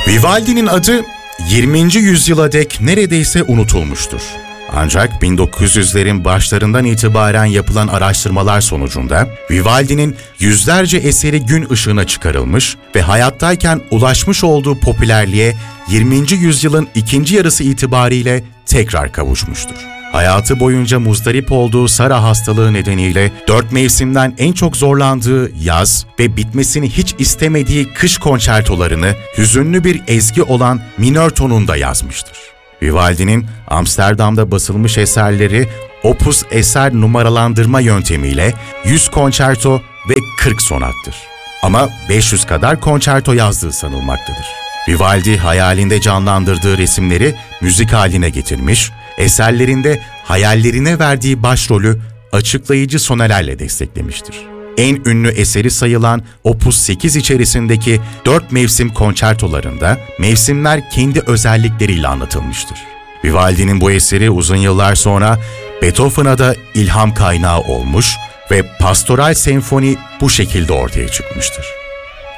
Vivaldi'nin adı 20. yüzyıla dek neredeyse unutulmuştur. Ancak 1900'lerin başlarından itibaren yapılan araştırmalar sonucunda Vivaldi'nin yüzlerce eseri gün ışığına çıkarılmış ve hayattayken ulaşmış olduğu popülerliğe 20. yüzyılın ikinci yarısı itibariyle tekrar kavuşmuştur. Hayatı boyunca muzdarip olduğu Sara hastalığı nedeniyle 4 mevsimden en çok zorlandığı yaz ve bitmesini hiç istemediği kış konçertolarını hüzünlü bir ezgi olan minör tonunda yazmıştır. Vivaldi'nin Amsterdam'da basılmış eserleri opus eser numaralandırma yöntemiyle 100 konçerto ve 40 sonattır. Ama 500 kadar konçerto yazdığı sanılmaktadır. Vivaldi hayalinde canlandırdığı resimleri müzik haline getirmiş, eserlerinde hayallerine verdiği başrolü açıklayıcı sonelerle desteklemiştir. En ünlü eseri sayılan Opus 8 içerisindeki 4 mevsim konçertolarında mevsimler kendi özellikleriyle anlatılmıştır. Vivaldi'nin bu eseri uzun yıllar sonra Beethoven'a da ilham kaynağı olmuş ve Pastoral Senfoni bu şekilde ortaya çıkmıştır.